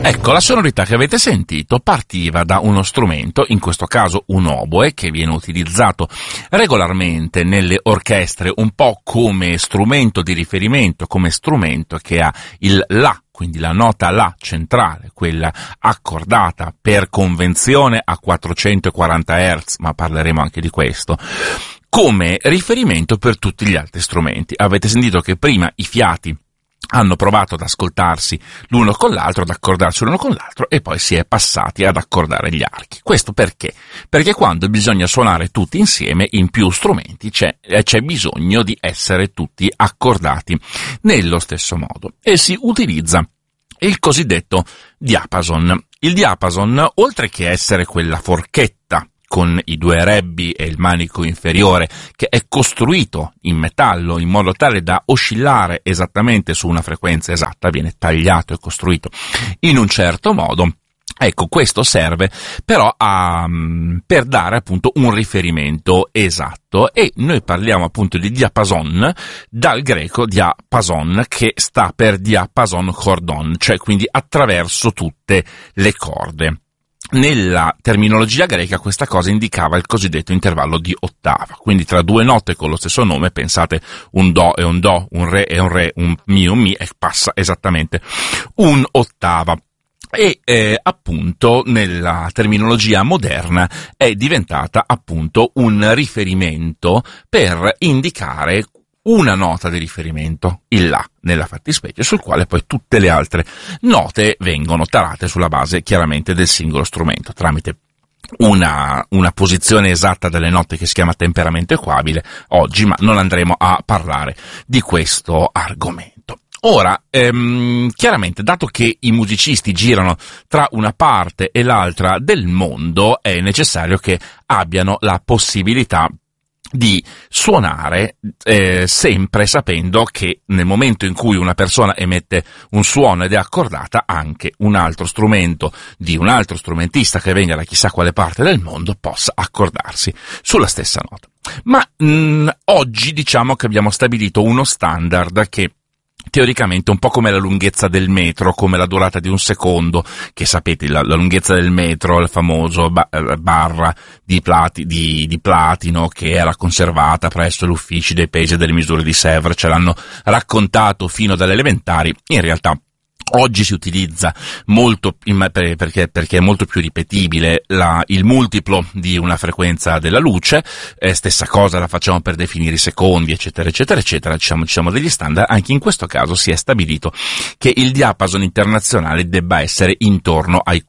Ecco, la sonorità che avete sentito partiva da uno strumento, in questo caso un oboe, che viene utilizzato regolarmente nelle orchestre un po' come strumento di riferimento, come strumento che ha il La, quindi la nota La centrale, quella accordata per convenzione a 440 Hz, ma parleremo anche di questo, come riferimento per tutti gli altri strumenti. Avete sentito che prima i fiati hanno provato ad ascoltarsi l'uno con l'altro, ad accordarsi l'uno con l'altro, e poi si è passati ad accordare gli archi. Questo perché? Perché quando bisogna suonare tutti insieme in più strumenti c'è bisogno di essere tutti accordati nello stesso modo, e si utilizza il cosiddetto diapason. Il diapason, oltre che essere quella forchetta con i due rebbi e il manico inferiore, che è costruito in metallo in modo tale da oscillare esattamente su una frequenza esatta, viene tagliato e costruito in un certo modo. Ecco, questo serve però per dare appunto un riferimento esatto, e noi parliamo appunto di diapason dal greco diapason, che sta per diapason chordon, cioè quindi attraverso tutte le corde. Nella terminologia greca questa cosa indicava il cosiddetto intervallo di ottava, quindi tra due note con lo stesso nome, pensate un do e un do, un re e un re, un mi, e passa esattamente un'ottava. E appunto nella terminologia moderna è diventata appunto un riferimento per indicare una nota di riferimento, il La, nella fattispecie, sul quale poi tutte le altre note vengono tarate sulla base chiaramente del singolo strumento, tramite una posizione esatta delle note che si chiama temperamento equabile oggi, ma non andremo a parlare di questo argomento. Ora, chiaramente, dato che i musicisti girano tra una parte e l'altra del mondo, è necessario che abbiano la possibilità di suonare sempre sapendo che nel momento in cui una persona emette un suono ed è accordata, anche un altro strumento di un altro strumentista che venga da chissà quale parte del mondo possa accordarsi sulla stessa nota. Ma oggi diciamo che abbiamo stabilito uno standard che teoricamente un po' come la lunghezza del metro, come la durata di un secondo, che sapete la lunghezza del metro, il famoso barra di platino che era conservata presso gli uffici dei pesi e delle misure di Sèvres, ce l'hanno raccontato fino dalle elementari. In realtà oggi si utilizza molto, perché è molto più ripetibile, il multiplo di una frequenza della luce, stessa cosa la facciamo per definire i secondi, eccetera, eccetera, eccetera, diciamo degli standard. Anche in questo caso si è stabilito che il diapason internazionale debba essere intorno ai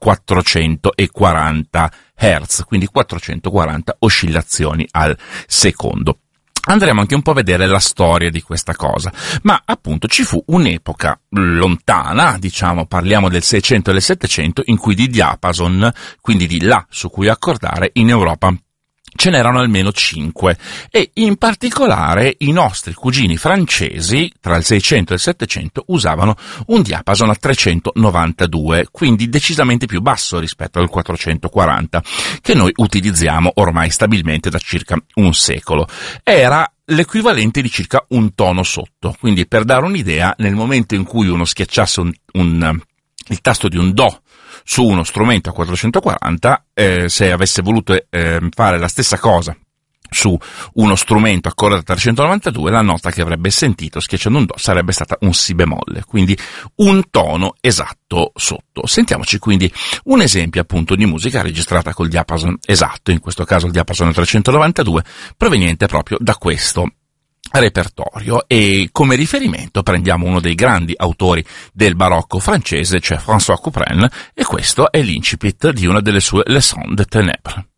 440 Hz, quindi 440 oscillazioni al secondo. Andremo anche un po' a vedere la storia di questa cosa, ma appunto ci fu un'epoca lontana, diciamo, parliamo del 600 e del 700, in cui di diapason, quindi di La su cui accordare, in Europa ce n'erano almeno 5, e in particolare i nostri cugini francesi tra il 600 e il 700 usavano un diapason a 392, quindi decisamente più basso rispetto al 440 che noi utilizziamo ormai stabilmente da circa un secolo. Era l'equivalente di circa un tono sotto, quindi per dare un'idea, nel momento in cui uno schiacciasse il tasto di un Do su uno strumento a 440, se avesse voluto fare la stessa cosa su uno strumento accordato a 392, la nota che avrebbe sentito schiacciando un Do sarebbe stata un Si bemolle, quindi un tono esatto sotto. Sentiamoci quindi un esempio appunto di musica registrata col diapason esatto, in questo caso il diapason 392, proveniente proprio da questo repertorio, e come riferimento prendiamo uno dei grandi autori del barocco francese, cioè François Couperin, e questo è l'incipit di una delle sue Leçons de Ténèbres.